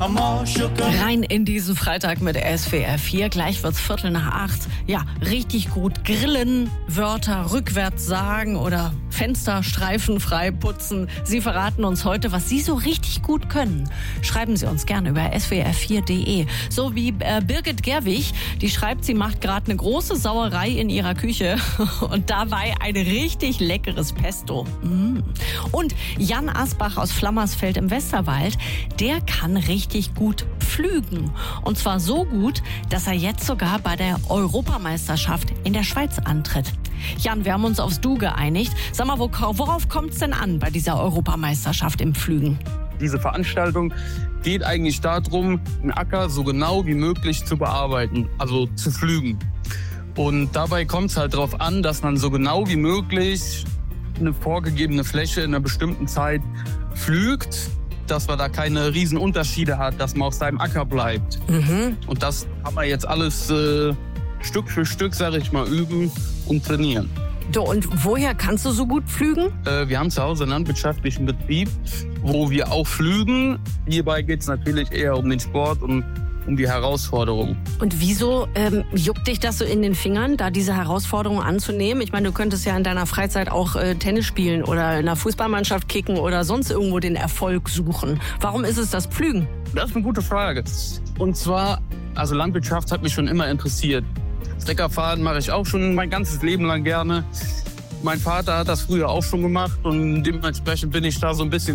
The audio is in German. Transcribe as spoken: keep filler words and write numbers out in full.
Rein in diesen Freitag mit S W R vier. Gleich wird's Viertel nach acht. Ja, richtig gut grillen, Wörter rückwärts sagen oder Fenster streifenfrei putzen. Sie verraten uns heute, was Sie so richtig gut können. Schreiben Sie uns gerne über s w r vier punkt d e. So wie äh, Birgit Gerwig, die schreibt, sie macht gerade eine große Sauerei in ihrer Küche und dabei ein richtig leckeres Pesto. Mm. Und Jan Asbach aus Flammersfeld im Westerwald, der kann richtig gut pflügen. Und zwar so gut, dass er jetzt sogar bei der Europameisterschaft in der Schweiz antritt. Jan, wir haben uns aufs Du geeinigt. Sag mal, worauf kommt es denn an bei dieser Europameisterschaft im Pflügen? Diese Veranstaltung geht eigentlich darum, einen Acker so genau wie möglich zu bearbeiten, also zu pflügen. Und dabei kommt es halt darauf an, dass man so genau wie möglich eine vorgegebene Fläche in einer bestimmten Zeit pflügt, dass man da keine riesen Unterschiede hat, dass man auf seinem Acker bleibt. Mhm. Und das kann man jetzt alles äh, Stück für Stück, sag ich mal, üben und trainieren. Du, und woher kannst du so gut pflügen? Äh, wir haben zu Hause einen landwirtschaftlichen Betrieb, wo wir auch pflügen. Hierbei geht es natürlich eher um den Sport und um die Herausforderung. Und wieso ähm, juckt dich das so in den Fingern, da diese Herausforderung anzunehmen? Ich meine, du könntest ja in deiner Freizeit auch äh, Tennis spielen oder in einer Fußballmannschaft kicken oder sonst irgendwo den Erfolg suchen. Warum ist es das Pflügen? Das ist eine gute Frage. Und zwar, also Landwirtschaft hat mich schon immer interessiert. Steckerfahren mache ich auch schon mein ganzes Leben lang gerne. Mein Vater hat das früher auch schon gemacht und dementsprechend bin ich da so ein bisschen